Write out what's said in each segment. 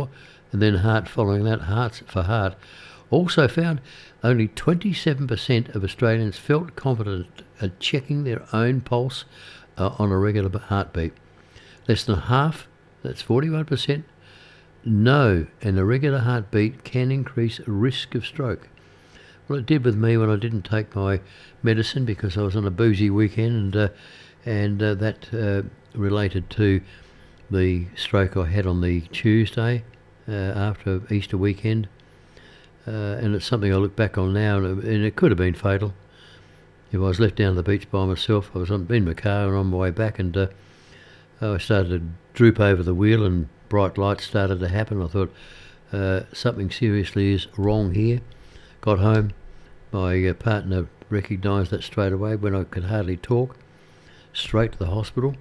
before, and then heart following that, Hearts for Heart, also found only 27% of Australians felt confident at checking their own pulse on a regular heartbeat. Less than half, that's 41%, know an irregular heartbeat can increase risk of stroke. Well, it did with me when I didn't take my medicine because I was on a boozy weekend, and that related to the stroke I had on the Tuesday after Easter weekend. And it's something I look back on now, and it could have been fatal. If I was left down the beach by myself, I was in my car and on my way back, and I started to droop over the wheel and bright lights started to happen. I thought something seriously is wrong here. Got home, my partner recognised that straight away when I could hardly talk. Straight to the hospital,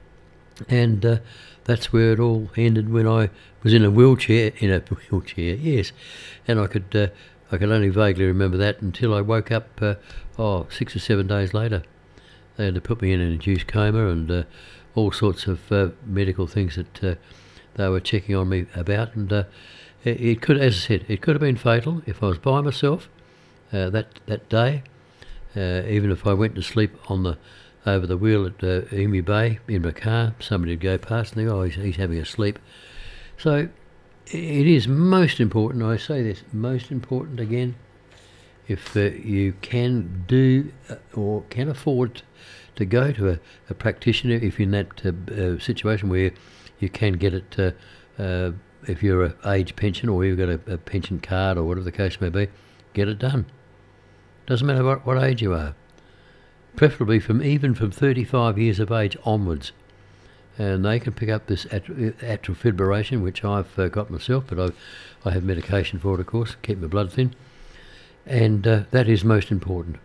and that's where it all ended when I was in a wheelchair, yes, and I could only vaguely remember that until I woke up 6 or 7 days later. They had to put me in an induced coma and all sorts of medical things that they were checking on me about, and it could, as I said, it could have been fatal if I was by myself that day, even if I went to sleep over the wheel at Emu Bay in my car. Somebody would go past and think, oh, he's having a sleep. So it is most important, I say this, most important again, if you can do or can afford to go to a practitioner, if you're in that situation where you can get it, if you're an age pension or you've got a pension card or whatever the case may be, get it done. Doesn't matter what age you are. Preferably even from 35 years of age onwards, and they can pick up this atrial fibrillation, which I've got myself, but I have medication for it, of course, keep my blood thin, and that is most important.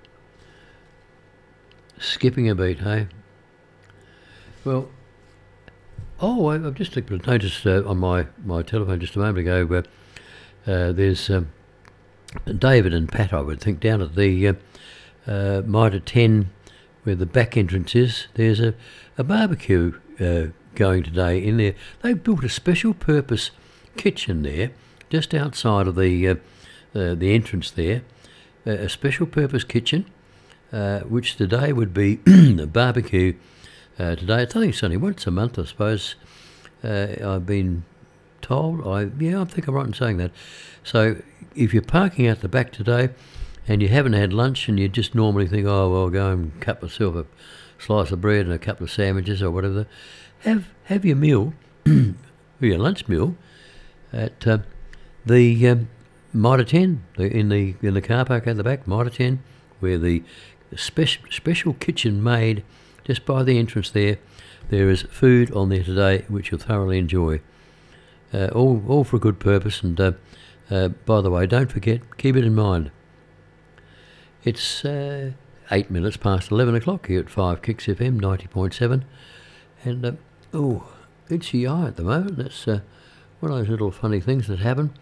Skipping a beat, hey? Well, I've just noticed on my telephone just a moment ago, there's David and Pat, I would think, down at the Mitre 10, where the back entrance is. There's a barbecue going today in there. They've built a special purpose kitchen there, just outside of the entrance there. A special purpose kitchen, which today would be a barbecue. Today, I think it's only once a month, I suppose. I've been told. I think I'm right in saying that. So if you're parking out the back today, and you haven't had lunch, and you just normally think, oh, well, I'll go and cut myself a slice of bread and a couple of sandwiches or whatever, have your meal, your lunch meal, at the Mitre 10, in the car park at the back, Mitre 10, where the special kitchen made just by the entrance there. There is food on there today which you'll thoroughly enjoy. All for a good purpose, and by the way, don't forget, keep it in mind. It's 8 minutes past 11 o'clock here at 5 Kicks FM 90.7, and itchy eye at the moment. That's one of those little funny things that happen.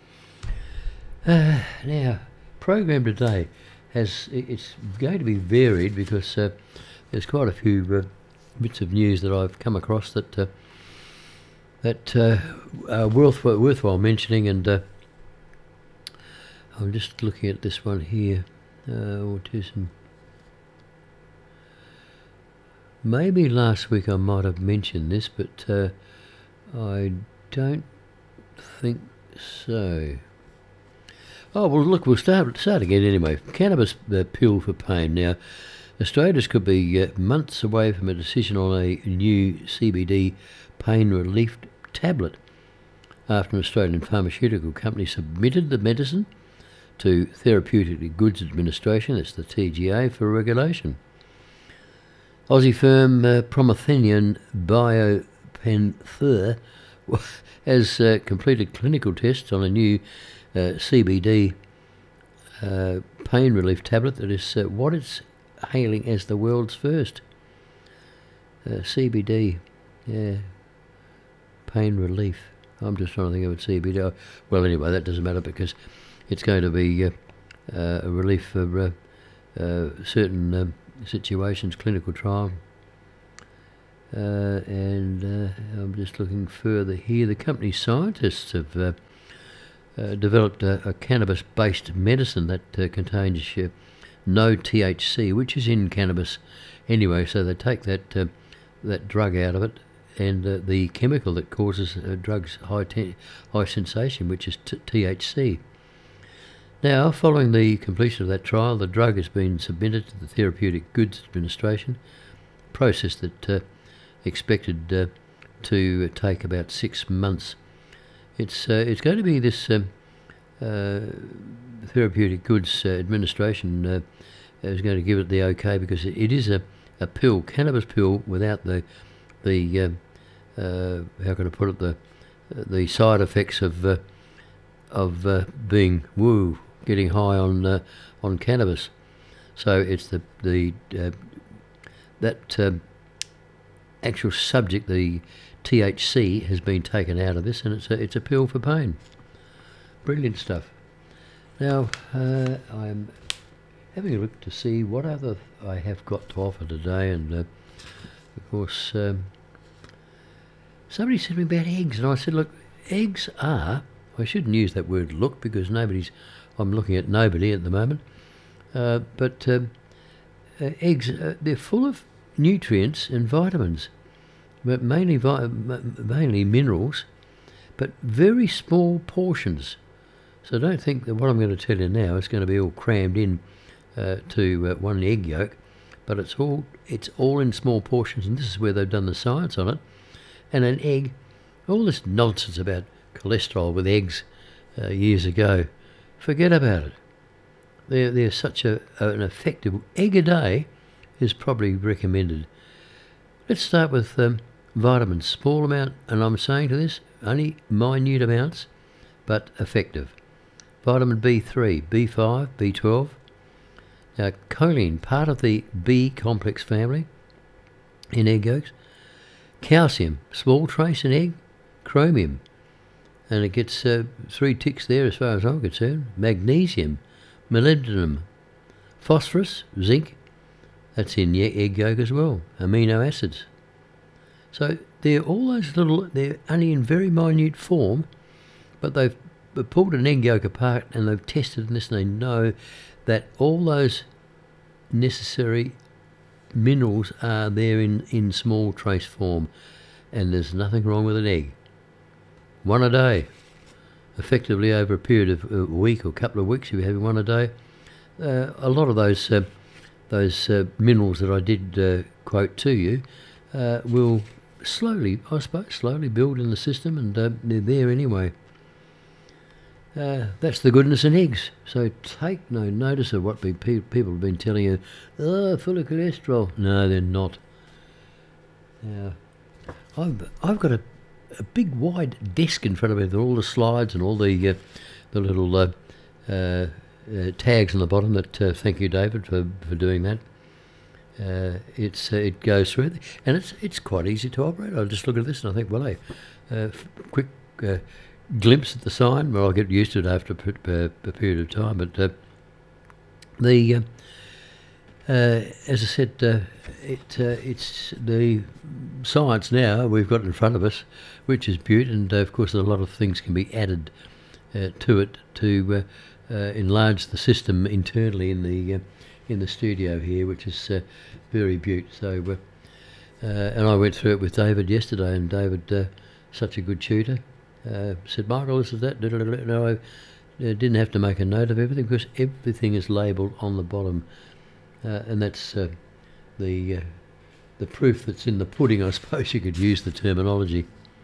Now, program today it's going to be varied because there's quite a few bits of news that I've come across that are worthwhile mentioning, and I'm just looking at this one here. Autism. Maybe last week I might have mentioned this, but I don't think so. Oh, well, look, we'll start again anyway. Cannabis pill for pain. Now, Australians could be months away from a decision on a new CBD pain relief tablet after an Australian pharmaceutical company submitted the medicine to Therapeutic Goods Administration, that's the TGA, for regulation. Aussie firm Promethean Biopenther has completed clinical tests on a new CBD pain relief tablet that is what it's hailing as the world's first CBD pain relief. I'm just trying to think of it, CBD. Well, anyway, that doesn't matter because it's going to be a relief for certain situations, clinical trial. And I'm just looking further here. The company's scientists have developed a cannabis-based medicine that contains no THC, which is in cannabis anyway. So they take that drug out of it, and the chemical that causes drugs high sensation, which is THC. Now, following the completion of that trial, the drug has been submitted to the Therapeutic Goods Administration, process that expected to take about 6 months. It's going to be this Therapeutic Goods Administration is going to give it the okay, because it is a pill, cannabis pill, without the how can I put it, the side effects of being getting high on cannabis. So it's that actual subject, the THC, has been taken out of this, and it's a pill for pain. Brilliant stuff. Now I'm having a look to see what other I have got to offer today, and of course somebody said to me about eggs, and I said, look, eggs are, I shouldn't use that word look, because I'm looking at nobody at the moment, but eggs, they're full of nutrients and vitamins, but mainly minerals, but very small portions. So don't think that what I'm going to tell you now is going to be all crammed in to one egg yolk, but it's all in small portions, and this is where they've done the science on it. And an egg, all this nonsense about cholesterol with eggs years ago, forget about it. They're such an effective egg a day is probably recommended. Let's start with vitamins, small amount, and I'm saying to this, only minute amounts, but effective. Vitamin B3, B5, B12. Now, choline, part of the B complex family in egg yolks. Calcium, small trace in egg. Chromium, and it gets 3 ticks there as far as I'm concerned. Magnesium, molybdenum, phosphorus, zinc, that's in egg yolk as well. Amino acids. So they're all those they're only in very minute form, but they've pulled an egg yolk apart and they've tested this, and they know that all those necessary minerals are there in small trace form, and there's nothing wrong with an egg. One a day, effectively over a period of a week or a couple of weeks, if you're having one a day. A lot of those minerals that I did quote to you will slowly build in the system, and they're there anyway. That's the goodness in eggs. So take no notice of what people have been telling you. Oh, full of cholesterol. No, they're not. Now, I've got a big wide desk in front of me with all the slides and all the little tags on the bottom. That thank you, David, for doing that. It goes through, and it's quite easy to operate. I just look at this and I think, well, hey, quick glimpse at the sign. Well, I'll get used to it after a period of time. But as I said, it's the science now we've got in front of us, which is beaut, and of course a lot of things can be added to it to enlarge the system internally in the studio here, which is very beaut. So, and I went through it with David yesterday, and David, such a good tutor, said, Michael, this is that. No, I didn't have to make a note of everything, because everything is labelled on the bottom, and that's the proof that's in the pudding, I suppose you could use the terminology.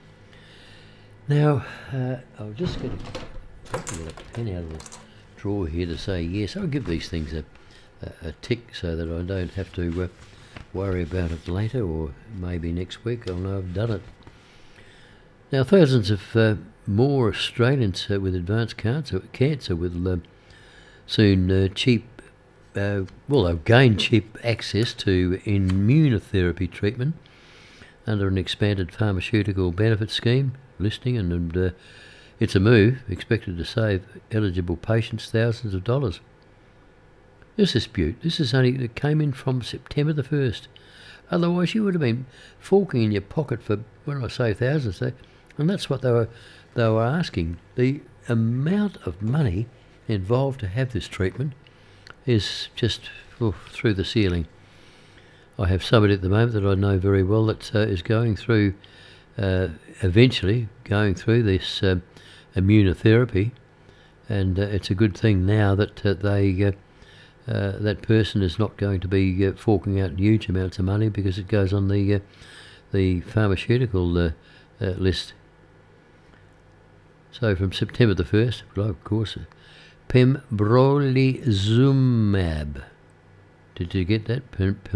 Now, I'll just get a pen out of the drawer here to say yes. I'll give these things a tick so that I don't have to worry about it later, or maybe next week I'll know I've done it. Now, thousands of more Australians with advanced cancer will soon they'll gain cheap access to immunotherapy treatment under an expanded pharmaceutical benefit scheme listing, and it's a move expected to save eligible patients thousands of dollars. This is beaut. This is only that came in from September the 1st. Otherwise, you would have been forking in your pocket for, when I say thousands, and that's what they were asking. The amount of money involved to have this treatment is just through the ceiling. I have somebody at the moment that I know very well that is going through, eventually going through this immunotherapy, and it's a good thing now that that person is not going to be forking out huge amounts of money, because it goes on the pharmaceutical list. So from September the 1st, well, of course, pembrolizumab. Did you get that?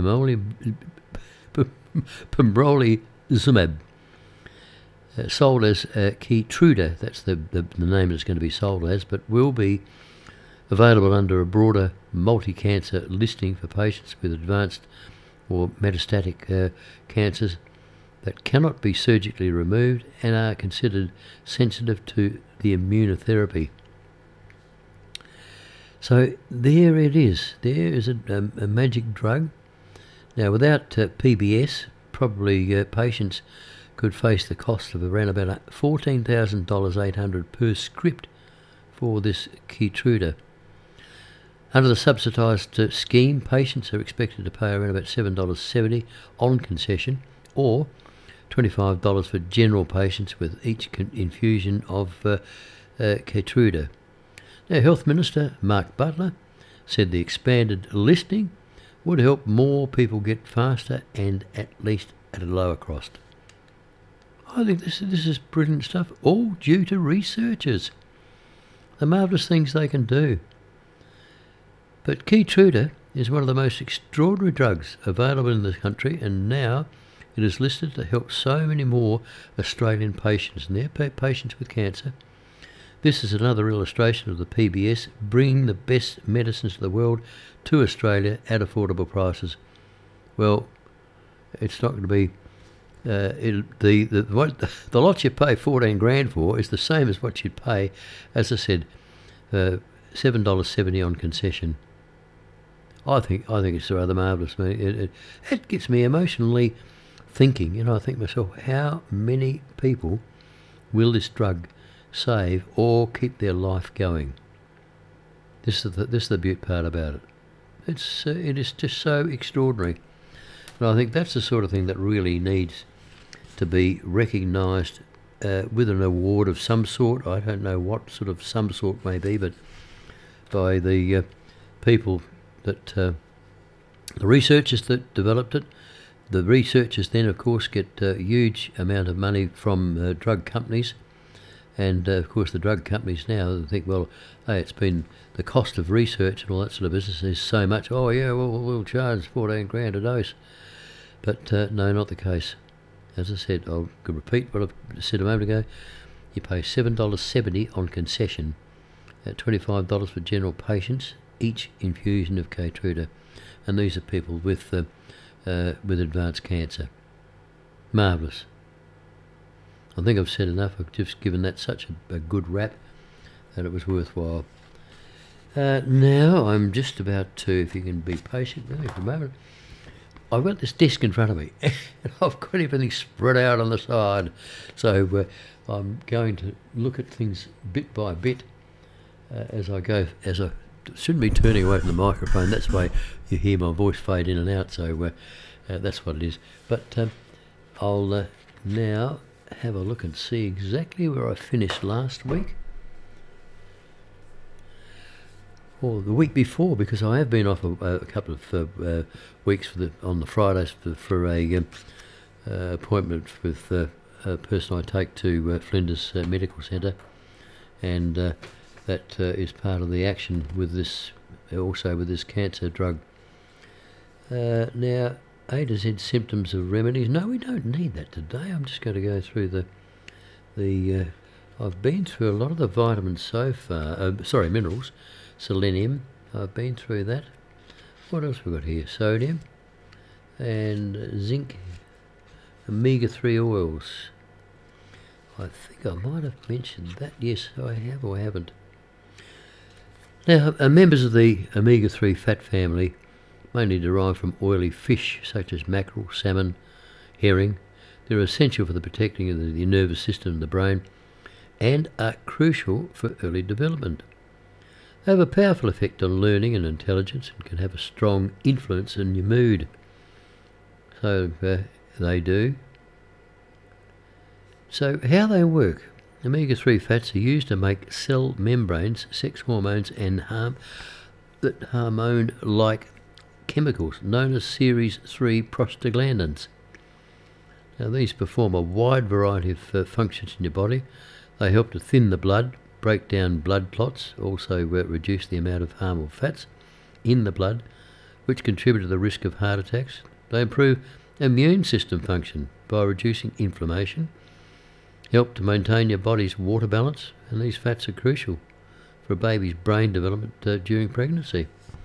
Pembrolizumab. Sold as Keytruda, that's the name it's going to be sold as, but will be available under a broader multi-cancer listing for patients with advanced or metastatic cancers that cannot be surgically removed and are considered sensitive to the immunotherapy. So there it is. There is a magic drug. Now, without PBS, probably patients could face the cost of around about $14,800 per script for this Keytruda. Under the subsidised scheme, patients are expected to pay around about $7.70 on concession, or $25 for general patients with each infusion of Keytruda. Now, Health Minister Mark Butler said the expanded listing would help more people get faster and at least at a lower cost. I think this is brilliant stuff, all due to researchers. The marvellous things they can do. But Keytruda is one of the most extraordinary drugs available in the country, and now it is listed to help so many more Australian patients and their patients with cancer. This is another illustration of the PBS bringing the best medicines of the world to Australia at affordable prices. Well, it's not going to be the lot you pay $14,000 for is the same as what you'd pay, as I said, $7.70 on concession. I think it's rather marvellous. It gets me emotionally thinking, I think to myself, how many people will this drug save or keep their life going? This is the beaut part about it. It is just so extraordinary, and I think that's the sort of thing that really needs to be recognised with an award of some sort. I don't know what sort of some sort may be, but by the people that the researchers that developed it. The researchers then, of course, get a huge amount of money from drug companies, and of course the drug companies now think, well, hey, it's been the cost of research and all that sort of business is so much. Oh yeah, well, we'll charge $14,000 a dose, but no, not the case. As I said, I'll repeat what I said a moment ago. You pay $7.70 on concession, at $25 for general patients each infusion of Keytruda, and these are people with advanced cancer. Marvellous. I think I've said enough. I've just given that such a good rap that it was worthwhile. Now I'm just about to, if you can be patient with me for a moment, I've got this desk in front of me and I've got everything spread out on the side, so I'm going to look at things bit by bit as I go, as I shouldn't be turning away from the microphone. That's why you hear my voice fade in and out, so that's what it is. But I'll now have a look and see exactly where I finished last week, or the week before, because I have been off a couple of weeks on the Fridays for a appointment with a person I take to Flinders Medical Centre, and that is part of the action with this, also with this cancer drug. Now, A to Z symptoms of remedies. No, we don't need that today. I'm just going to go through the I've been through a lot of the vitamins so far. Minerals. Selenium. I've been through that. What else have we got here? Sodium and zinc. Omega-3 oils. I think I might have mentioned that. Yes, I have or haven't. Now, members of the omega-3 fat family mainly derived from oily fish such as mackerel, salmon, herring. They're essential for the protecting of the nervous system and the brain, and are crucial for early development. They have a powerful effect on learning and intelligence and can have a strong influence on your mood. So they do. So how they work. Omega-3 fats are used to make cell membranes, sex hormones and hormone-like chemicals known as series 3 prostaglandins. Now these perform a wide variety of functions in your body. They help to thin the blood, break down blood clots, also reduce the amount of harmful fats in the blood, which contribute to the risk of heart attacks. They improve immune system function by reducing inflammation, help to maintain your body's water balance, and these fats are crucial for a baby's brain development during pregnancy.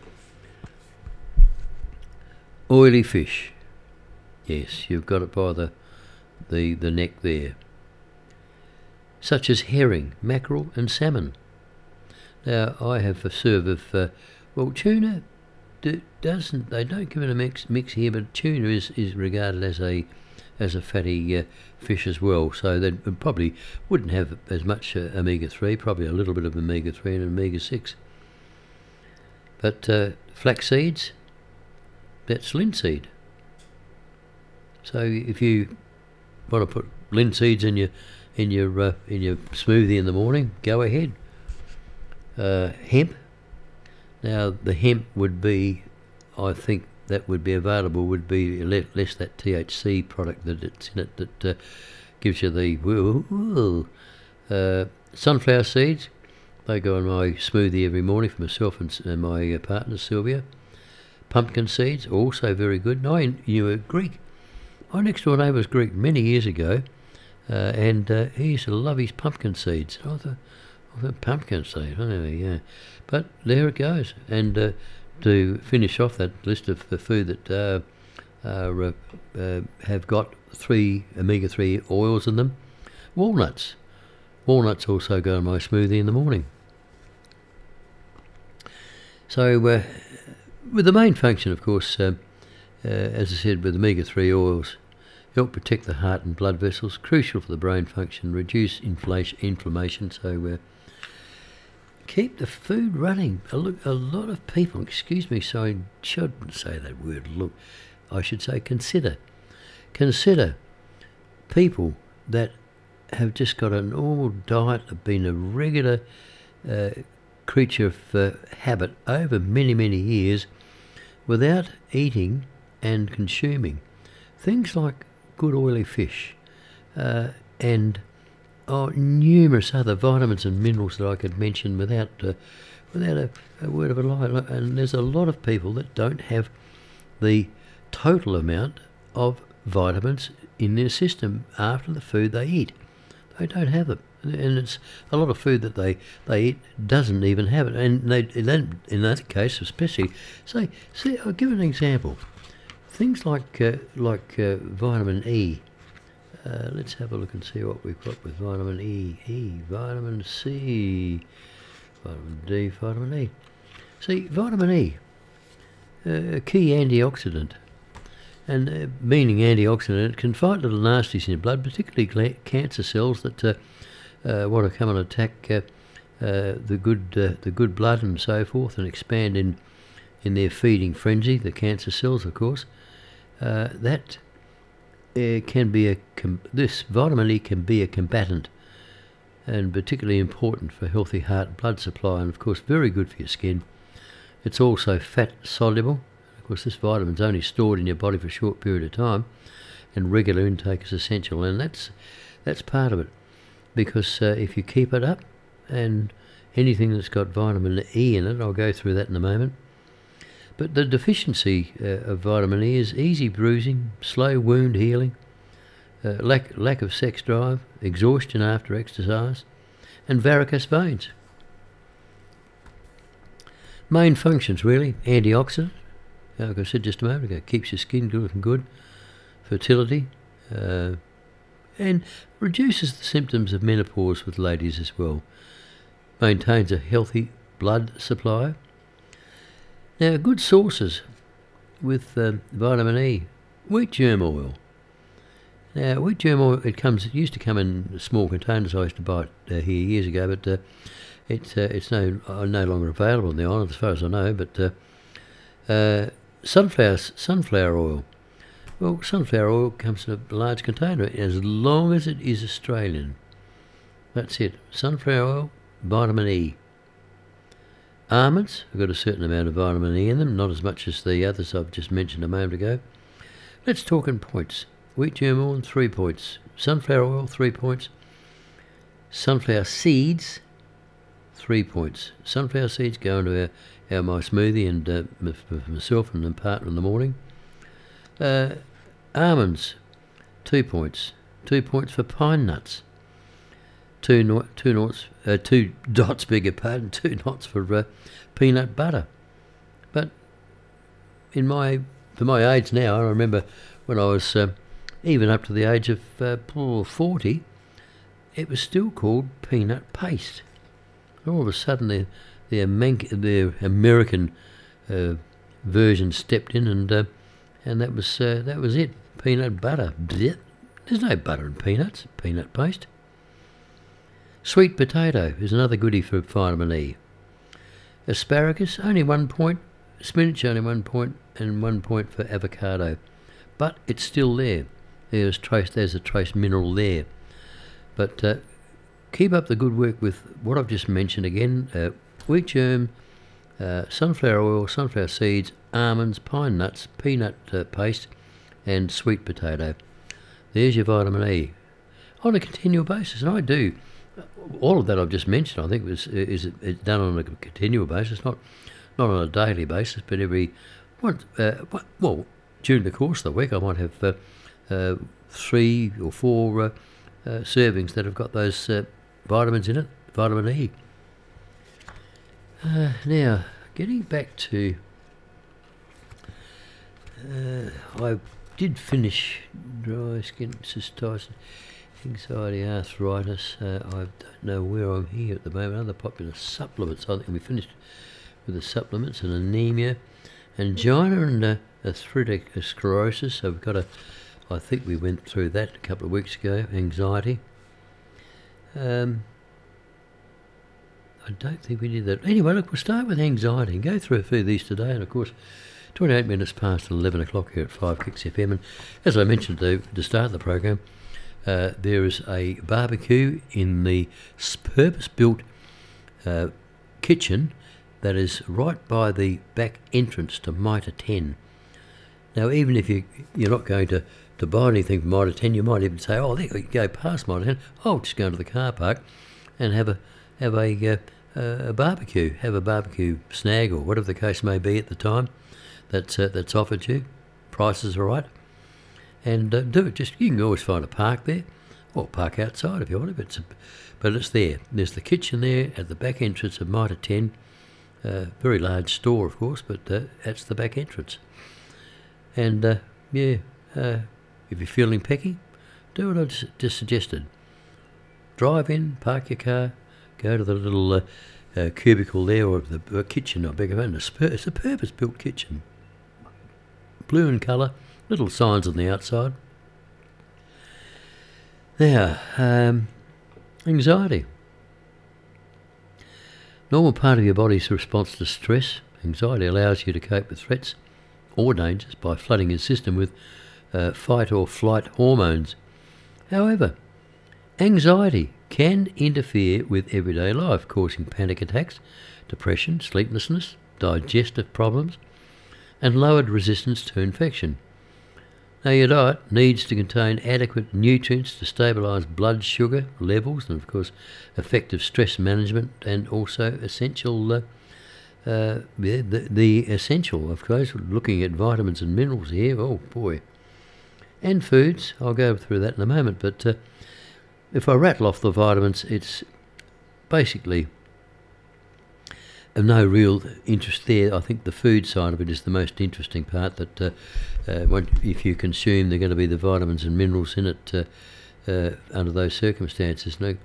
Oily fish. Yes, you've got it by the neck there. Such as herring, mackerel and salmon. Now I have a serve of tuna. They don't give it a mix here, but tuna is regarded as a fatty fish as well. So they probably wouldn't have as much omega-3, probably a little bit of omega-3 and omega-6. But flax seeds, that's linseed. So if you want to put linseeds in your smoothie in the morning, go ahead. Hemp. Now the hemp would be, I think that would be available, would be less that THC product that it's in it that gives you the sunflower seeds. They go in my smoothie every morning for myself and my partner Sylvia. Pumpkin seeds, also very good. And I knew a Greek. My next door neighbour was Greek many years ago, and he used to love his pumpkin seeds. I thought pumpkin seed, yeah. But there it goes. And to finish off that list of the food that have got 3 omega-3 oils in them, walnuts. Walnuts also go in my smoothie in the morning. So with the main function, of course, as I said, with omega-3 oils, help protect the heart and blood vessels, crucial for the brain function, reduce inflammation, so keep the food running. Look, a lot of people, excuse me, so I shouldn't say that word, look, I should say consider people that have just got a normal diet, have been a regular creature of habit over many, many years without eating and consuming things like good oily fish and numerous other vitamins and minerals that I could mention without a word of a lie. And there's a lot of people that don't have the total amount of vitamins in their system after the food they eat. They don't have them. And it's a lot of food that they eat doesn't even have it. And in that case especially, see, I'll give an example. Things like vitamin E. Let's have a look and see what we've got with vitamin E, vitamin C, vitamin D, vitamin E. See, vitamin E, a key antioxidant, and meaning antioxidant, it can fight little nasties in your blood, particularly cancer cells that want to come and attack the good blood and so forth, and expand in their feeding frenzy. The cancer cells, of course, that. This vitamin E can be a combatant, and particularly important for healthy heart and blood supply, and of course very good for your skin. It's also fat soluble. Of course, this vitamin is only stored in your body for a short period of time, and regular intake is essential, and that's part of it, because if you keep it up, and anything that's got vitamin E in it, I'll go through that in a moment. But the deficiency of vitamin E is easy bruising, slow wound healing, lack of sex drive, exhaustion after exercise, and varicose veins. Main functions really: antioxidant, like I said just a moment ago, keeps your skin looking good, fertility, and reduces the symptoms of menopause with ladies as well. Maintains a healthy blood supply. Now, good sources with vitamin E: wheat germ oil. Now, wheat germ oil, it used to come in small containers. I used to buy it here years ago, but it's no longer available in the island as far as I know. But sunflower oil. Well, sunflower oil comes in a large container as long as it is Australian. That's it. Sunflower oil, vitamin E. Almonds have got a certain amount of vitamin E in them, not as much as the others I've just mentioned a moment ago. Let's talk in points. Wheat germ oil, 3 points. Sunflower oil, 3 points. Sunflower seeds, 3 points. Sunflower seeds go into my smoothie and myself and the partner in the morning. Almonds, 2 points. 2 points for pine nuts. Two dots, beg your pardon, 2 dots for peanut butter. But for my age now, I remember when I was even up to the age of 40, it was still called peanut paste. All of a sudden, the American version stepped in, and that was it. Peanut butter. Blech. There's no butter in peanuts. Peanut paste. Sweet potato is another goodie for vitamin E. Asparagus, only 1 point. Spinach, only 1 point, and 1 point for avocado. But it's still there. There's a trace mineral there. But keep up the good work with what I've just mentioned again. Wheat germ, sunflower oil, sunflower seeds, almonds, pine nuts, peanut paste, and sweet potato. There's your vitamin E on a continual basis. And I do. All of that I've just mentioned, I think, is done on a continual basis, not on a daily basis, but during the course of the week I might have 3 or 4 servings that have got those vitamins in it, vitamin E. Now, getting back to, I did finish dry skin cystitis, anxiety, arthritis. I don't know where I'm here at the moment. Other popular supplements. I think we finished with the supplements, and anemia, angina, and arthritic sclerosis. So we've got I think we went through that a couple of weeks ago. Anxiety. I don't think we did that. Anyway, look, we'll start with anxiety and go through a few of these today. And of course, 28 minutes past 11 o'clock here at 5 Kicks FM. And as I mentioned to start the program, there is a barbecue in the purpose-built kitchen that is right by the back entrance to Mitre 10. Now, even if you're not going to buy anything from Mitre 10, you might even say, oh, there, you go past Mitre 10, I'll just go into the car park and have a barbecue, have a barbecue snag or whatever the case may be at the time that's offered you. Prices are right. And do it. You can always find a park there, or park outside if you want to, but it's there. There's the kitchen there at the back entrance of Mitre 10. Very large store, of course, but that's the back entrance. And if you're feeling pecky, do what I just suggested. Drive in, park your car, go to the little cubicle there, or the kitchen, I beg your pardon. It's a purpose-built kitchen. Blue in colour, little signs on the outside. Now, anxiety. Normal part of your body's response to stress. Anxiety allows you to cope with threats or dangers by flooding your system with fight or flight hormones. However, anxiety can interfere with everyday life, causing panic attacks, depression, sleeplessness, digestive problems, and lowered resistance to infection. Now, your diet needs to contain adequate nutrients to stabilise blood sugar levels, and of course effective stress management, and also essential the essential, of course, looking at vitamins and minerals here, oh boy, and foods. I'll go through that in a moment, but if I rattle off the vitamins, it's basically of no real interest there. I think the food side of it is the most interesting part, that if you consume, they're going to be the vitamins and minerals in it under those circumstances. No,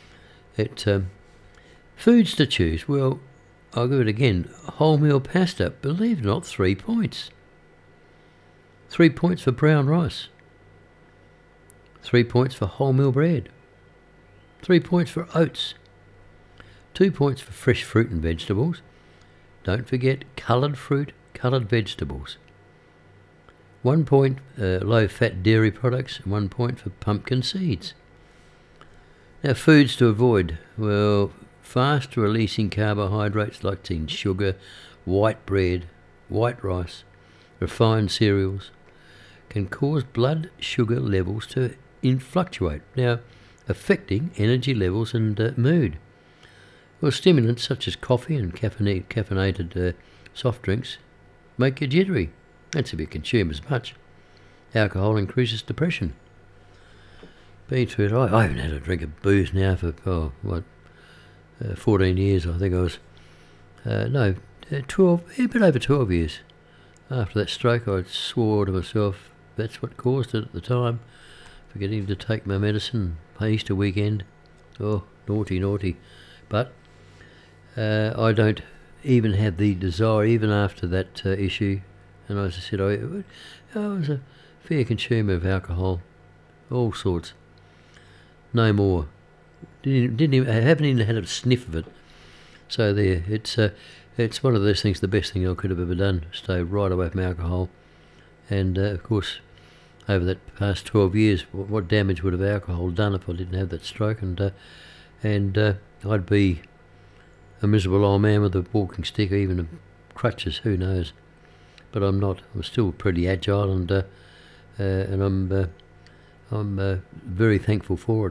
foods to choose. Well, I'll give it again. Wholemeal pasta, believe it or not, 3 points. 3 points for brown rice. 3 points for wholemeal bread. 3 points for oats. 2 points for fresh fruit and vegetables. Don't forget coloured fruit, coloured vegetables. 1 point low-fat dairy products, and 1 point for pumpkin seeds. Now, foods to avoid. Well, fast-releasing carbohydrates like teen sugar, white bread, white rice, refined cereals can cause blood sugar levels to fluctuate, now affecting energy levels and mood. Well, stimulants such as coffee and caffeinated soft drinks make you jittery. That's if you consume as much. Alcohol increases depression. Beetroot, I haven't had a drink of booze now for 14 years. I think I was 12, a bit over 12 years. After that stroke, I swore to myself that's what caused it at the time, forgetting to take my medicine Easter weekend. Oh, naughty. But I don't even have the desire, even after that issue. And as I said, I was a fair consumer of alcohol, all sorts. No more. Haven't even had a sniff of it. So there, it's one of those things, the best thing I could have ever done, stay right away from alcohol. And of course, over that past 12 years, what damage would have alcohol done if I didn't have that stroke? And I'd be a miserable old man with a walking stick, or even crutches, who knows? But I'm not. I'm still pretty agile, and I'm very thankful for it.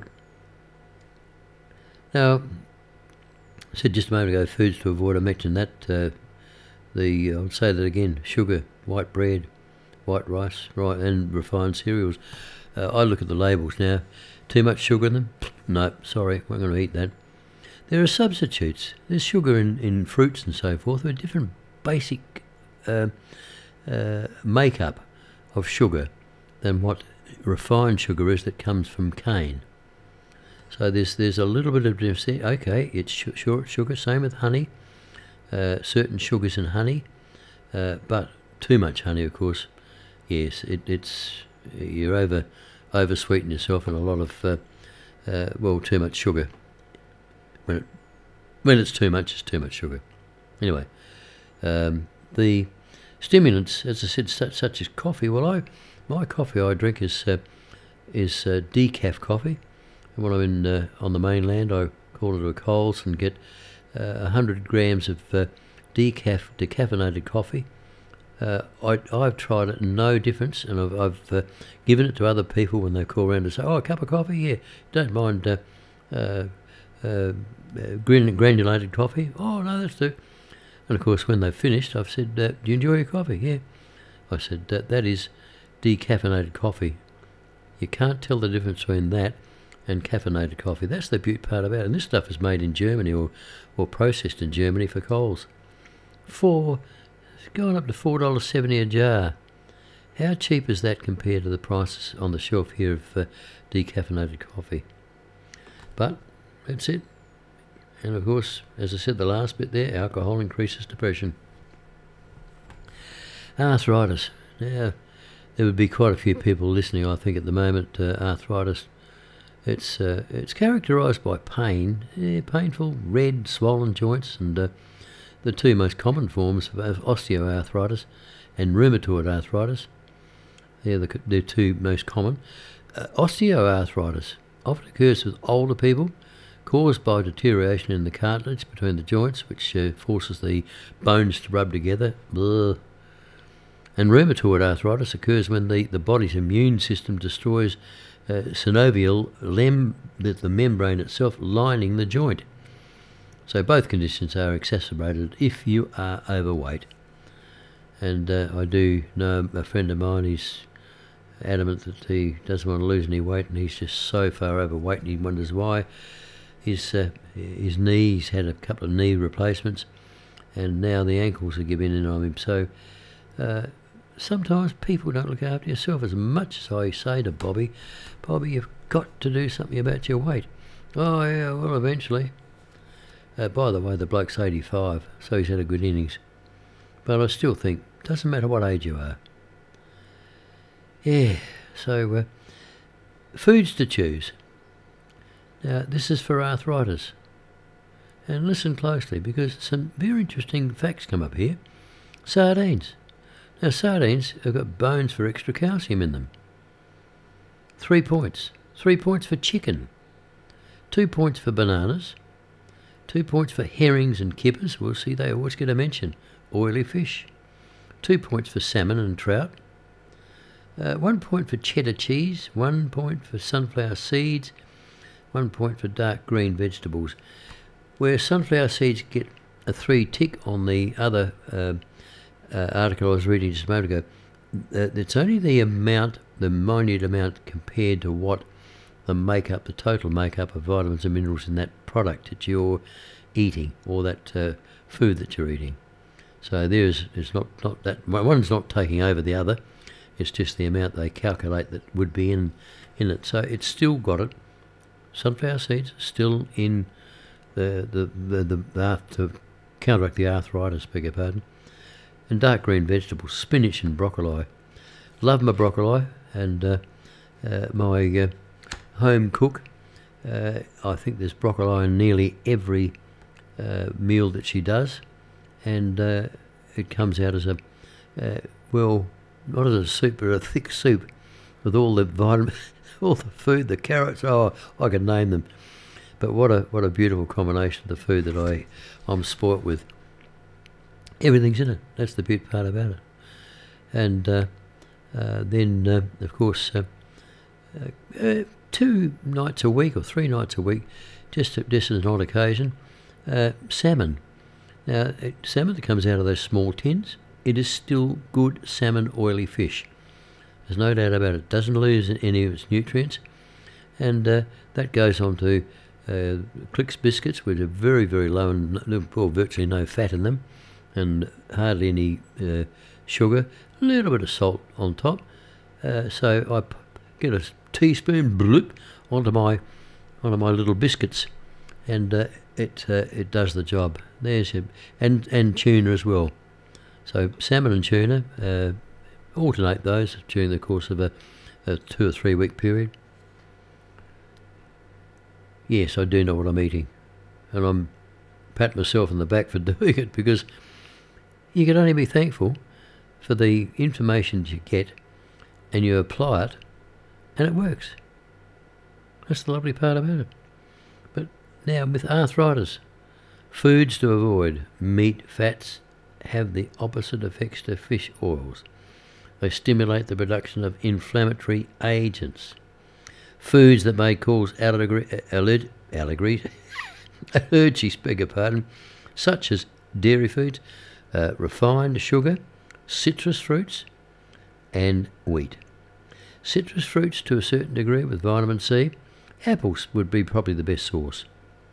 Now, I said just a moment ago, foods to avoid. I mentioned that. I would say that again: sugar, white bread, white rice, and refined cereals. I look at the labels now. Too much sugar in them? No, sorry, we're going to eat that. There are substitutes. There's sugar in fruits and so forth. There are different basic makeup of sugar than what refined sugar is that comes from cane. So there's a little bit of difference there. Okay, it's sugar. Same with honey. Certain sugars in honey, but too much honey, of course. Yes, you're over sweeten yourself, and a lot of too much sugar. When it's too much, it's too much sugar. Anyway, the stimulants, as I said, such as coffee. Well, my coffee I drink is decaf coffee. And when I'm on the mainland, I call it a Coles and get 100 grams of decaffeinated coffee. I've tried it, no difference, and I've given it to other people when they call around and say, "Oh, a cup of coffee? Yeah, don't mind granulated coffee." "Oh, no, that's too." And of course, when they've finished, I've said, "Do you enjoy your coffee?" "Yeah." I said, that is decaffeinated coffee. You can't tell the difference between that and caffeinated coffee. That's the beauty part about it. And this stuff is made in Germany or processed in Germany for Coles. It's going up to $4.70 a jar. How cheap is that compared to the prices on the shelf here of decaffeinated coffee? But that's it. And of course, as I said, the last bit there, alcohol increases depression. Arthritis. Now, there would be quite a few people listening, I think, at the moment. Arthritis. It's characterised by pain, painful, red, swollen joints, and the two most common forms of osteoarthritis and rheumatoid arthritis. They're the two most common. Osteoarthritis often occurs with older people, caused by deterioration in the cartilage between the joints, which forces the bones to rub together. Blah. And rheumatoid arthritis occurs when the body's immune system destroys synovial the membrane itself lining the joint. So both conditions are exacerbated if you are overweight. And I do know a friend of mine, he's adamant that he doesn't want to lose any weight, and he's just so far overweight, and he wonders why. His knee, he's had a couple of knee replacements, and now the ankles are giving in on him. So sometimes people don't look after yourself. As much as I say to Bobby, you've got to do something about your weight. Oh yeah, well, eventually. By the way, the bloke's 85, so he's had a good innings. But I still think, doesn't matter what age you are. Yeah, so foods to choose. Now, this is for arthritis. And listen closely, because some very interesting facts come up here. Sardines. Now, sardines have got bones for extra calcium in them. 3 points. 3 points for chicken. 2 points for bananas. 2 points for herrings and kippers. We'll see, they always get a mention. Oily fish. 2 points for salmon and trout. 1 point for cheddar cheese. 1 point for sunflower seeds. 1 point for dark green vegetables. Where sunflower seeds get a 3 tick on the other article I was reading just a moment ago, it's only the amount, the minute amount compared to what the total makeup of vitamins and minerals in that product that you're eating, or that food that you're eating. So it's not that one's not taking over the other. It's just the amount they calculate that would be in it. So it's still got it. Sunflower seeds still in to counteract the arthritis, beg your pardon. And dark green vegetables, spinach and broccoli. Love my broccoli, and my home cook, I think there's broccoli in nearly every meal that she does, and it comes out as a well, not as a soup, but a thick soup with all the vitamin, all the food, the carrots. Oh, I can name them. But what a beautiful combination of the food that I'm spoilt with. Everything's in it. That's the beautiful part about it. And then, of course, 2 nights a week or 3 nights a week, just as an odd occasion, salmon. Now, salmon that comes out of those small tins, it is still good salmon oily fish. There's no doubt about it. It doesn't lose any of its nutrients. And that goes on to Clicks biscuits, which are very, very low and virtually no fat in them, and hardly any sugar, a little bit of salt on top. So I get a teaspoon bloop onto my little biscuits, and it does the job. There's your, and tuna as well. So salmon and tuna, alternate those during the course of a 2 or 3 week period. Yes, I do know what I'm eating, and I'm patting myself on the back for doing it, because you can only be thankful for the information you get, and you apply it, and it works. That's the lovely part about it. But now with arthritis, foods to avoid. Meat, fats have the opposite effects to fish oils. They stimulate the production of inflammatory agents. Foods that may cause allergies, beg your pardon, such as dairy foods, refined sugar, citrus fruits, and wheat. Citrus fruits to a certain degree with vitamin C. Apples would be probably the best source.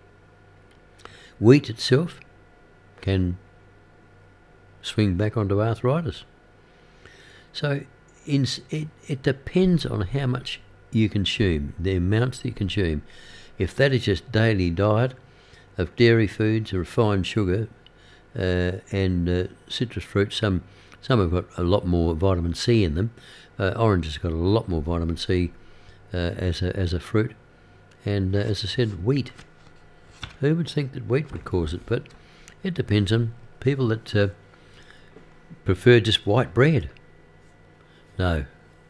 Wheat itself can swing back onto arthritis. So it depends on how much you consume, the amounts that you consume. If that is just daily diet of dairy foods, refined sugar, and citrus fruits, some have got a lot more vitamin C in them. Orange has got a lot more vitamin C as a fruit, and as I said, wheat. Who would think that wheat would cause it? But it depends on people that prefer just white bread. No.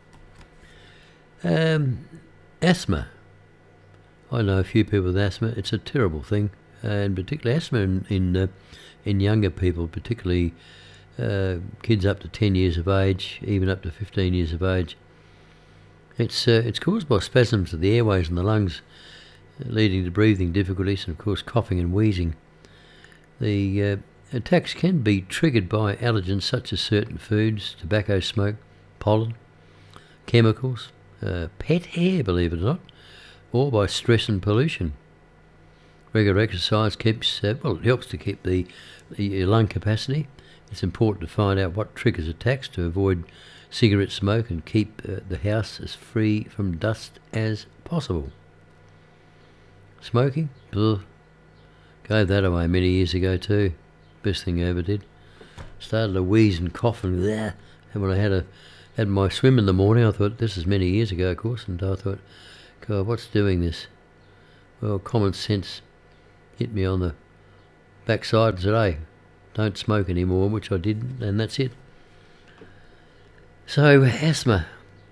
Asthma. I know a few people with asthma. It's a terrible thing, and particularly asthma in younger people, particularly kids up to 10 years of age, even up to 15 years of age. It's caused by spasms of the airways and the lungs, leading to breathing difficulties and, of course, coughing and wheezing. The attacks can be triggered by allergens such as certain foods, tobacco smoke, pollen, chemicals, pet hair, believe it or not, or by stress and pollution. Regular exercise it helps to keep your lung capacity. It's important to find out what triggers attacks to avoid cigarette smoke and keep the house as free from dust as possible. Smoking? Ugh. Gave that away many years ago too. Best thing I ever did. Started to wheeze and cough and when I had my swim in the morning, I thought, this is many years ago, of course, and I thought, God, what's doing this? Well, common sense hit me on the backside today. Don't smoke anymore, which I did, and that's it. So, asthma.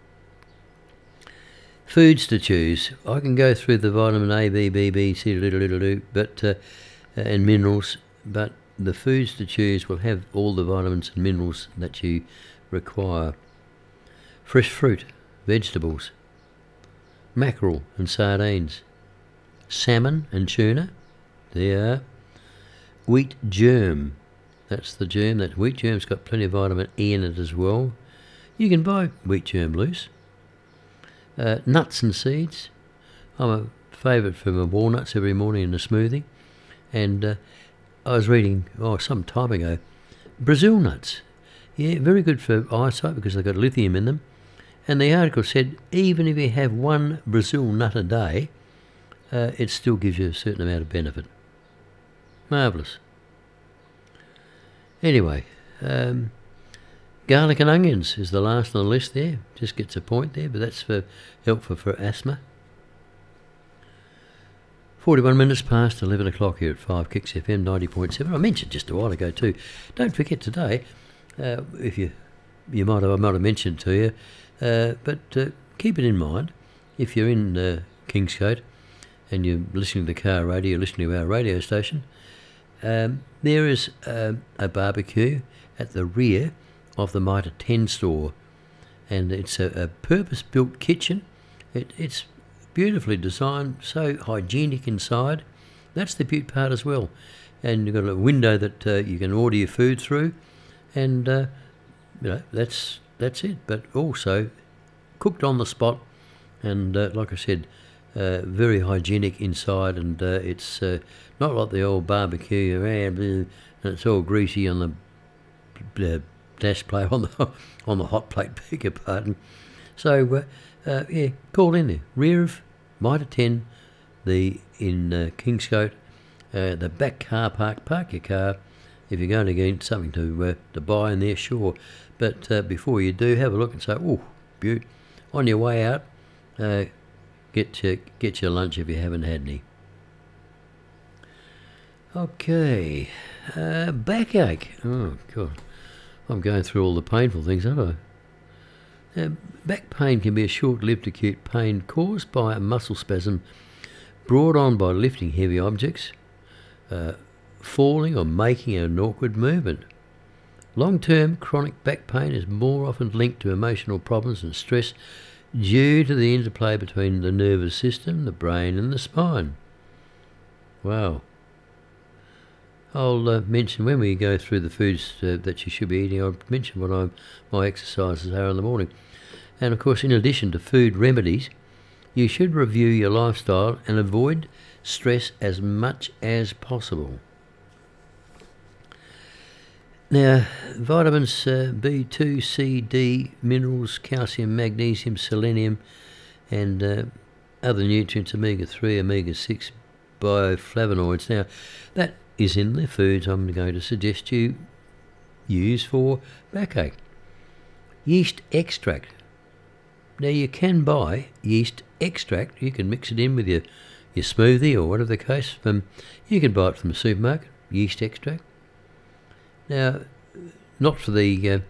Foods to choose. I can go through the vitamin A, B, B, B, C, but and minerals, but the foods to choose will have all the vitamins and minerals that you require. Fresh fruit, vegetables, mackerel and sardines, salmon and tuna. There are. Wheat germ. That's the germ. That wheat germ's got plenty of vitamin E in it as well. You can buy wheat germ loose. Nuts and seeds. I'm a favourite for my walnuts every morning in a smoothie. And I was reading, some time ago, Brazil nuts. Yeah, very good for eyesight because they've got lithium in them. And the article said even if you have one Brazil nut a day, it still gives you a certain amount of benefit. Marvellous. Anyway, garlic and onions is the last on the list there. Just gets a point there, but that's helpful for asthma. 41 minutes past 11 o'clock here at 5 Kicks FM 90.7. I mentioned just a while ago too. Don't forget today, if I might have mentioned to you, but keep it in mind, if you're in Kingscote and you're listening to the car radio, you're listening to our radio station, there is a barbecue at the rear of the Mitre 10 store, and it's a purpose-built kitchen. It's beautifully designed, so hygienic inside. That's the beaut part as well. And you've got a window that you can order your food through, and that's it. But also cooked on the spot, and like I said, very hygienic inside, and it's not like the old barbecue around, and it's all greasy on the dash plate on the hot plate. Beg your pardon. So call in there. Rear of Mitre 10, in Kingscote, the back car park. Park your car if you're going to get something to buy in there, sure. But before you do, have a look and say, "Oh, beaut!" On your way out, get your lunch if you haven't had any. Okay, backache. Oh God, I'm going through all the painful things, aren't I? Back pain can be a short-lived acute pain caused by a muscle spasm brought on by lifting heavy objects, falling or making an awkward movement. Long-term chronic back pain is more often linked to emotional problems and stress due to the interplay between the nervous system, the brain and the spine. Wow. I'll mention when we go through the foods that you should be eating, I'll mention what my exercises are in the morning. And of course, in addition to food remedies, you should review your lifestyle and avoid stress as much as possible. Now, vitamins B2, C, D, minerals, calcium, magnesium, selenium, and other nutrients, omega-3, omega-6, bioflavonoids. Now, that is in the foods I'm going to suggest you use for backache. Yeast extract. Now, you can buy yeast extract. You can mix it in with your smoothie or whatever the case. You can buy it from the supermarket, yeast extract. Now, not for the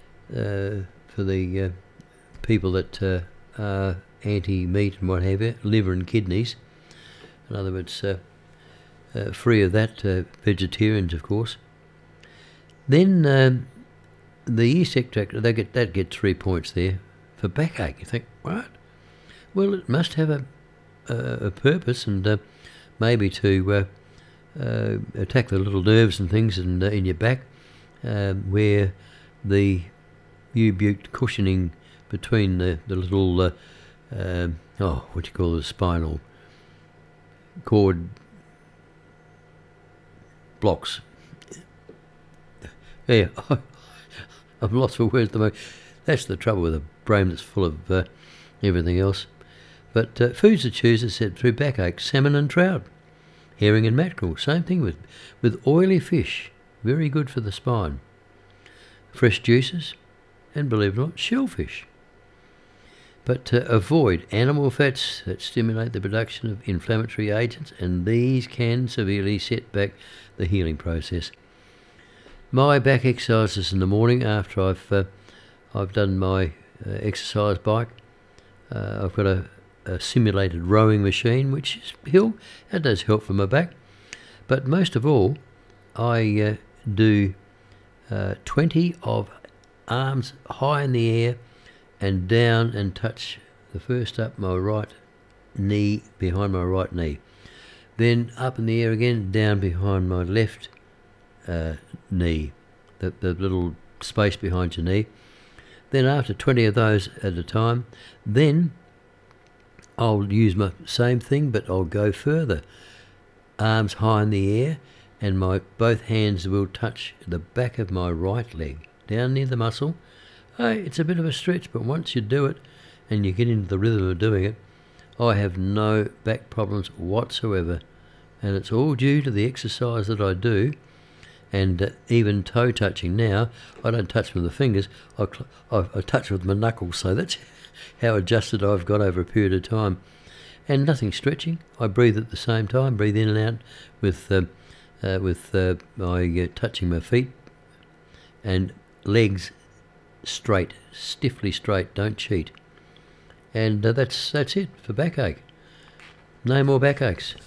people that are anti-meat and what have you, liver and kidneys. In other words, free of that, vegetarians, of course. Then the yeast extract, that get 3 points there for backache. You think, what? Well, it must have a purpose, and maybe to attack the little nerves and things in your back, where the U-butte cushioning between the little the spinal cord blocks. Yeah, I'm lost for words. That's the trouble with a brain that's full of everything else. But foods to choose, as said, through backache: salmon and trout, herring and mackerel. Same thing with oily fish, very good for the spine. Fresh juices, and believe it or not, shellfish. But avoid animal fats that stimulate the production of inflammatory agents, and these can severely set back the healing process. My back exercises in the morning after I've done my exercise bike. I've got a simulated rowing machine, which that does help for my back. But most of all, I do 20 of arms high in the air and down and touch the first up my right knee, behind my right knee. Then up in the air again, down behind my left knee, the little space behind your knee. Then after 20 of those at a time, then I'll use my same thing, but I'll go further. Arms high in the air, and both hands will touch the back of my right leg, down near the muscle. It's a bit of a stretch, but once you do it and you get into the rhythm of doing it, I have no back problems whatsoever. And it's all due to the exercise that I do. And even toe touching now, I don't touch with the fingers, I touch with my knuckles, so that's how adjusted I've got over a period of time. And nothing stretching. I breathe at the same time, breathe in and out with my touching my feet, and legs straight, stiffly straight, don't cheat. And that's it for backache. No more backaches.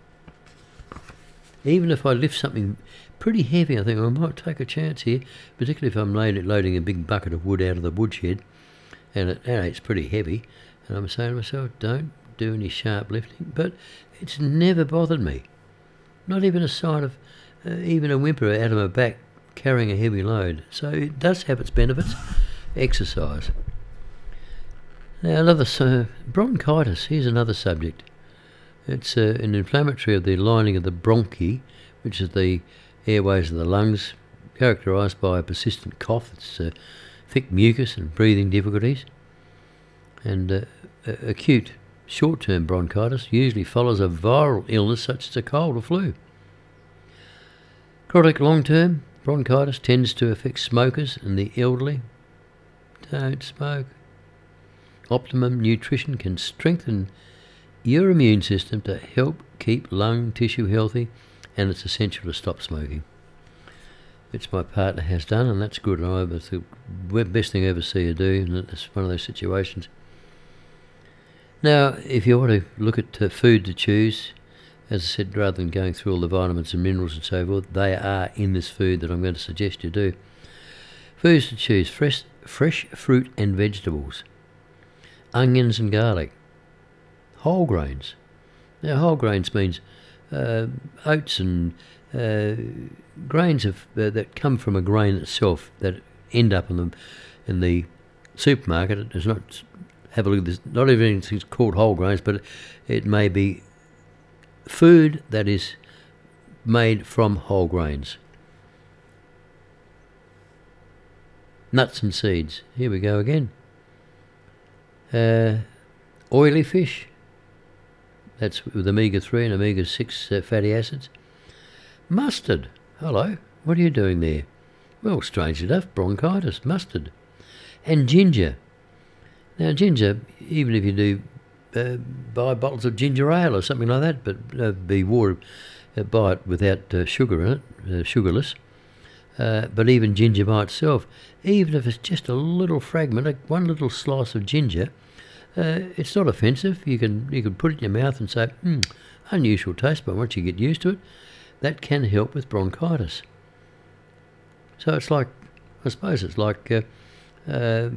Even if I lift something pretty heavy, I think I might take a chance here, particularly if I'm loading a big bucket of wood out of the woodshed, and it's pretty heavy, and I'm saying to myself, don't do any sharp lifting. But it's never bothered me. Not even a sign of even a whimper out of my back carrying a heavy load. So it does have its benefits. Exercise. Now bronchitis. Here's another subject. It's an inflammatory of the lining of the bronchi, which is the airways of the lungs, characterised by a persistent cough. It's thick mucus and breathing difficulties. And acute short-term bronchitis usually follows a viral illness such as a cold or flu. Chronic long-term bronchitis tends to affect smokers and the elderly. Don't smoke. Optimum nutrition can strengthen your immune system to help keep lung tissue healthy, and it's essential to stop smoking, which my partner has done, and that's good. It's the best thing I ever see her do, and it's one of those situations. Now, if you want to look at food to choose, as I said, rather than going through all the vitamins and minerals and so forth, they are in this food that I'm going to suggest you do. Foods to choose: fresh fruit and vegetables, onions and garlic, whole grains. Now, whole grains means oats and grains that come from a grain itself that end up in the supermarket. It does not have a look at this. Not everything's called whole grains, but it may be food that is made from whole grains. Nuts and seeds. Here we go again. Oily fish. That's with omega-3 and omega-6 fatty acids. Mustard. Hello. What are you doing there? Well, strangely enough, bronchitis. Mustard. And ginger. Now, ginger, even if you do buy bottles of ginger ale or something like that, but be warned, buy it without sugar in it, sugarless. But even ginger by itself, even if it's just a little fragment, one little slice of ginger, it's not offensive. You can put it in your mouth and say, unusual taste, but once you get used to it, that can help with bronchitis. So it's like, I suppose it's like the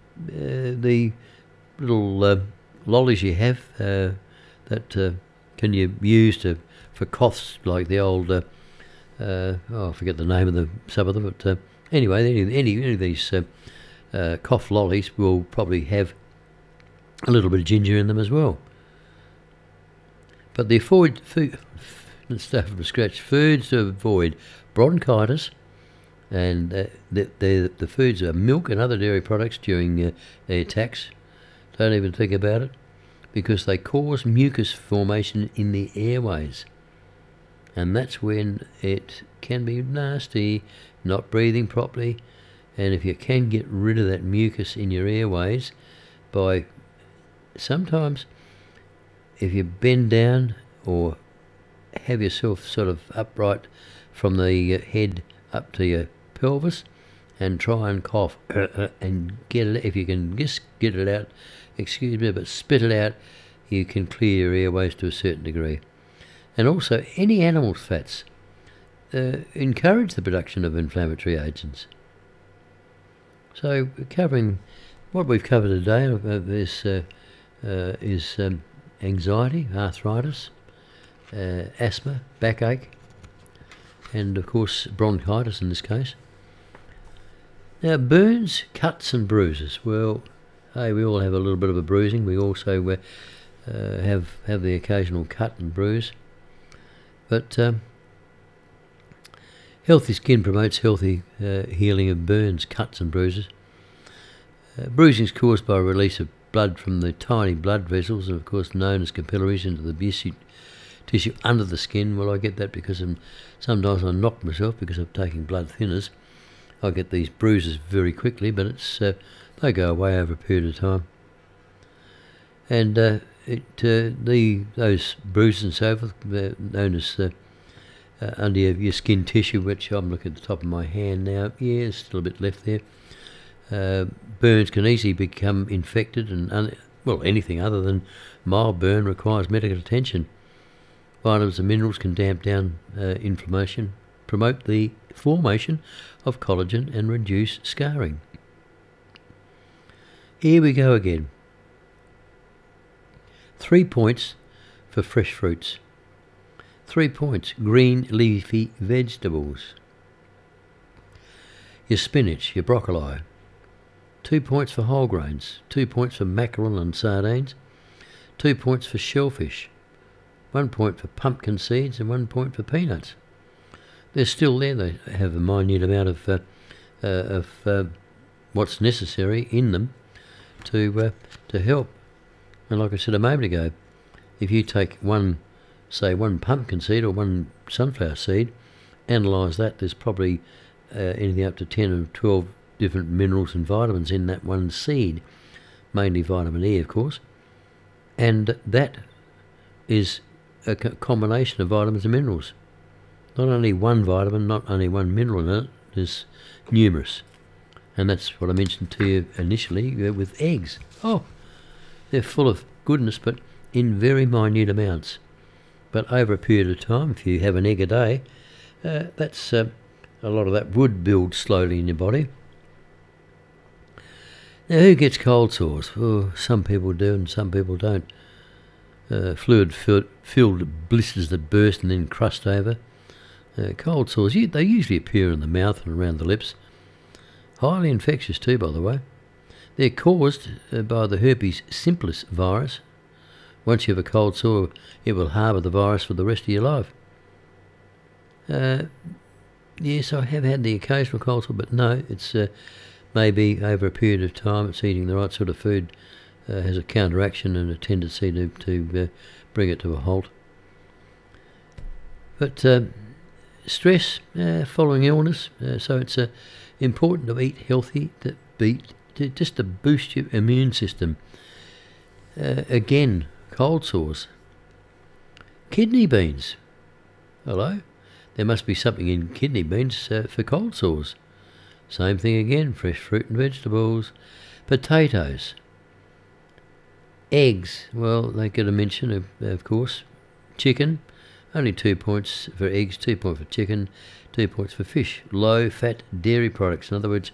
little lollies you have that can you use for coughs, like the old I forget the name of some of them, but anyway, any of these cough lollies will probably have a little bit of ginger in them as well. But let's start from scratch. Foods to avoid bronchitis, and the foods are milk and other dairy products during the attacks. Don't even think about it, because they cause mucus formation in the airways. And that's when it can be nasty, not breathing properly. And if you can get rid of that mucus in your airways by sometimes if you bend down or have yourself sort of upright from the head up to your pelvis and try and cough and get it, if you can just get it out, excuse me, but spit it out, you can clear your airways to a certain degree. And also any animal fats encourage the production of inflammatory agents. So covering what we've covered today is anxiety, arthritis, asthma, backache, and of course bronchitis in this case. Now burns, cuts and bruises. Well, hey, we all have a little bit of a bruising. We also have the occasional cut and bruise. But healthy skin promotes healthy healing of burns, cuts and bruises. Bruising is caused by a release of blood from the tiny blood vessels, and of course known as capillaries, into the tissue under the skin. Well, I get that because sometimes I knock myself because I'm taking blood thinners. I get these bruises very quickly, but it's they go away over a period of time. And those bruises and so forth, known as under your skin tissue, which I'm looking at the top of my hand now. Yeah, there's still a bit left there. Burns can easily become infected, and anything other than mild burn requires medical attention. Vitamins and minerals can damp down inflammation, promote the formation of collagen and reduce scarring. Here we go again. 3 points for fresh fruits. 3 points, green leafy vegetables. Your spinach, your broccoli. 2 points for whole grains. 2 points for mackerel and sardines. 2 points for shellfish. 1 point for pumpkin seeds and 1 point for peanuts. They're still there. They have a minute amount of what's necessary in them to help. And like I said a moment ago, if you take one pumpkin seed or one sunflower seed, analyse that, there's probably anything up to 10 or 12 different minerals and vitamins in that one seed, mainly vitamin E, of course. And that is a combination of vitamins and minerals. Not only one vitamin, not only one mineral in it, there's numerous. And that's what I mentioned to you initially with eggs. Oh, they're full of goodness, but in very minute amounts. But over a period of time, if you have an egg a day, that's a lot of that would build slowly in your body. Now, who gets cold sores? Well, some people do and some people don't. Fluid-filled blisters that burst and then crust over. Cold sores, they usually appear in the mouth and around the lips. Highly infectious too, by the way. They're caused by the herpes simplex virus. Once you have a cold sore, it will harbour the virus for the rest of your life. Yes, I have had the occasional cold sore, but no, it's maybe over a period of time, it's eating the right sort of food has a counteraction and a tendency to bring it to a halt. But stress following illness, so it's important to eat healthy, just to boost your immune system. Again, cold sores. Kidney beans. Hello? There must be something in kidney beans for cold sores. Same thing again, fresh fruit and vegetables. Potatoes. Eggs, well, they get a mention, of course. Chicken, only 2 points for eggs, 2 points for chicken, 2 points for fish. Low-fat dairy products, in other words,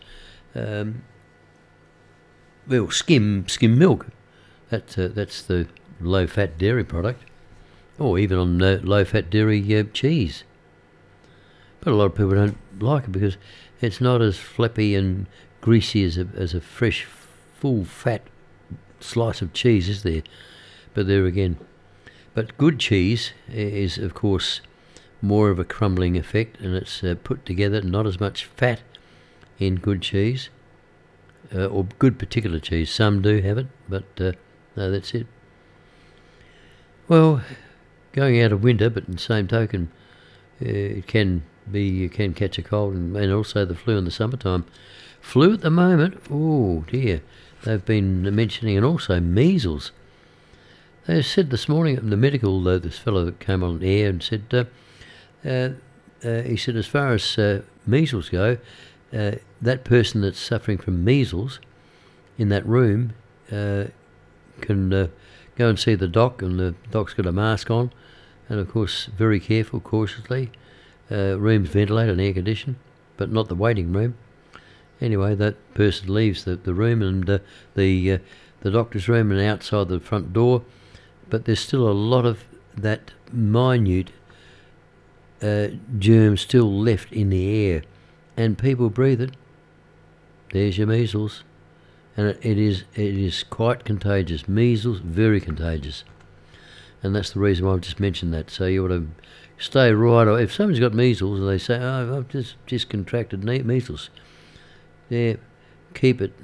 skim milk. That's the low-fat dairy product, or even on low-fat dairy cheese. But a lot of people don't like it because it's not as flappy and greasy as a fresh, full-fat slice of cheese, is there? But there again. But good cheese is, of course, more of a crumbling effect, and it's put together, not as much fat in good cheese, or good particular cheese. Some do have it, but no, that's it. Well, going out of winter, but in the same token, you can catch a cold and also the flu in the summertime. Flu at the moment, oh dear, they've been mentioning, and also measles. They said this morning in the medical, this fellow that came on air and said, he said, as far as measles go, that person that's suffering from measles in that room can go and see the doc, and the doc's got a mask on, and of course very careful, cautiously. Room's ventilated and air conditioned, but not the waiting room. Anyway, that person leaves the room and the doctor's room and outside the front door, but there's still a lot of that minute germ still left in the air, and people breathe it. There's your measles, and it is quite contagious. Measles, very contagious, and that's the reason why I've just mentioned that. So you want to stay right. If someone's got measles and they say, "Oh, I've just contracted measles," yeah, keep a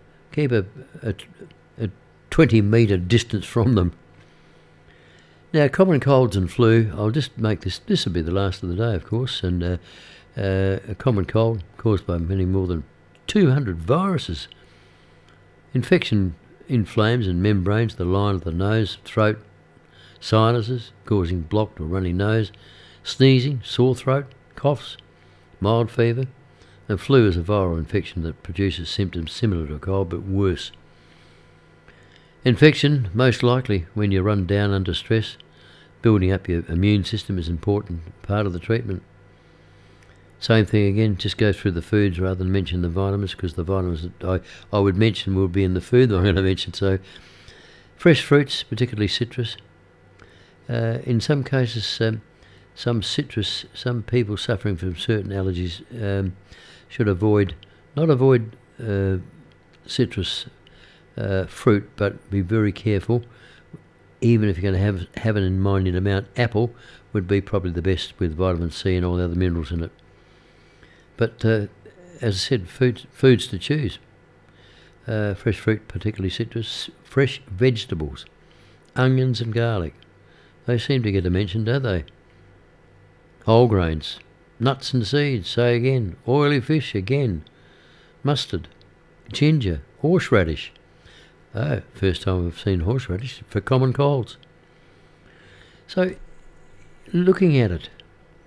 20-metre distance from them. Now, common colds and flu, I'll just make this will be the last of the day, of course, and a common cold caused by many more than 200 viruses. Infection inflames and membranes, the line of the nose, throat, sinuses, causing blocked or runny nose, sneezing, sore throat, coughs, mild fever, and flu is a viral infection that produces symptoms similar to a cold but worse. Infection, most likely when you run down under stress. Building up your immune system is an important part of the treatment. Same thing again, just go through the foods rather than mention the vitamins, because the vitamins that I would mention will be in the food that I'm going to mention. So, fresh fruits, particularly citrus. In some cases, some people suffering from certain allergies should not avoid citrus fruit, but be very careful. Even if you're going to have an in mind in amount, apple would be probably the best with vitamin C and all the other minerals in it. But as I said, foods to choose. Fresh fruit, particularly citrus. Fresh vegetables, onions and garlic. They seem to get a mention, don't they? Whole grains, nuts and seeds, say again. Oily fish, again. Mustard, ginger, horseradish. Oh, first time I've seen horseradish for common colds. So, looking at it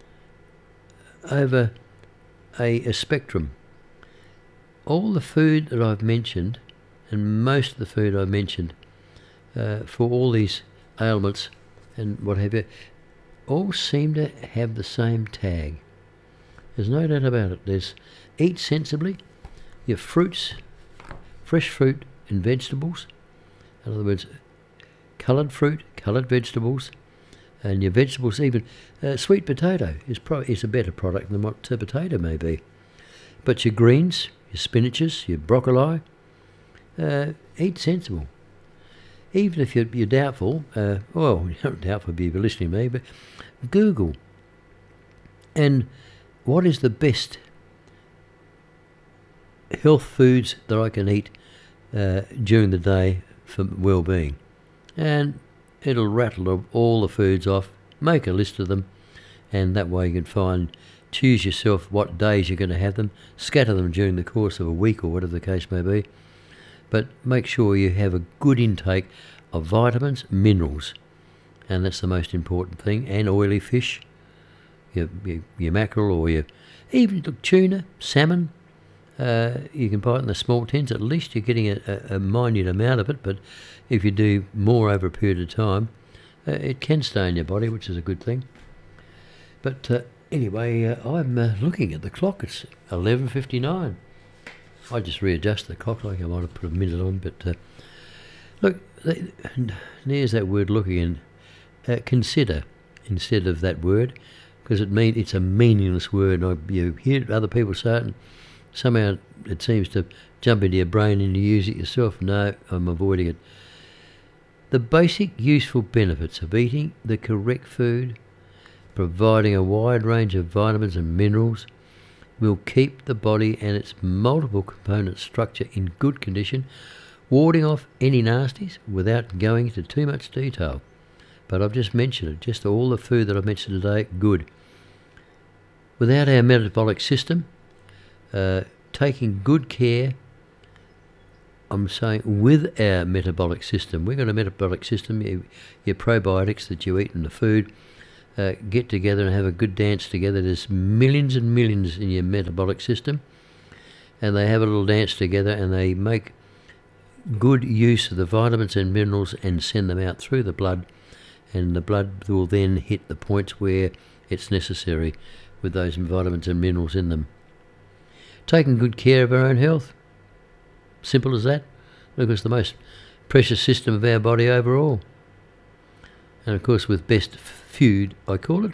over a spectrum, all the food that I've mentioned, and most of the food I've mentioned for all these ailments and what have you, all seem to have the same tag. There's no doubt about it. There's eat sensibly, your fruits, fresh fruit and vegetables, in other words, coloured fruit, coloured vegetables, and your vegetables, even sweet potato is a better product than what potato may be. But your greens, your spinaches, your broccoli, eat sensible. Even if you're doubtful, well, you're not doubtful if you're listening to me, but Google, and what is the best health foods that I can eat during the day for well-being, and it'll rattle all the foods off. Make a list of them, and that way you can choose yourself what days you're going to have them, scatter them during the course of a week or whatever the case may be, but make sure you have a good intake of vitamins, minerals, and that's the most important thing, and oily fish, your mackerel, or even tuna, salmon. You can buy it in the small tins. At least you're getting a minute amount of it, but if you do more over a period of time, it can stay in your body, which is a good thing. But anyway, I'm looking at the clock. It's 11:59. I just readjust the clock, like I might have put a minute on, but look, there's that word look again. Consider instead of that word, because it's a meaningless word. You hear other people say it, and somehow it seems to jump into your brain and you use it yourself. No, I'm avoiding it. The basic useful benefits of eating the correct food, providing a wide range of vitamins and minerals, will keep the body and its multiple component structure in good condition, warding off any nasties without going into too much detail. But I've just mentioned it, just all the food that I've mentioned today, good. Without our metabolic system taking good care I'm saying with our metabolic system. We've got a metabolic system. Your probiotics that you eat in the food get together and have a good dance together. There's millions and millions in your metabolic system, and they have a little dance together, and they make good use of the vitamins and minerals and send them out through the blood, and the blood will then hit the points where it's necessary with those vitamins and minerals in them. Taking good care of our own health. Simple as that. Look, it's the most precious system of our body overall. And of course, with best food, I call it